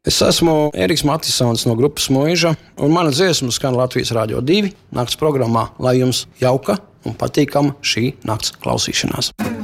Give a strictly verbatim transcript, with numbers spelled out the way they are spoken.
Es esmu Ēriks Matisons no grupas Muiža, un mana dziesma skan Latvijas Rādio divi nakts programmā, lai jums jauka un patīkama šī nakts klausīšanās.